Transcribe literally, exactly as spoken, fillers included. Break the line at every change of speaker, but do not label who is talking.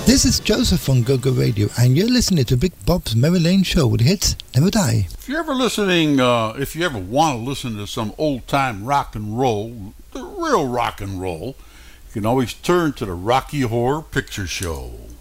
This is Joseph on Go Go Radio, and you're listening to Big Bob's Merry Lane Show with hits never die.
If you're ever listening, uh, if you ever want to listen to some old-time rock and roll, the real rock and roll, you can always turn to the Rocky Horror Picture Show.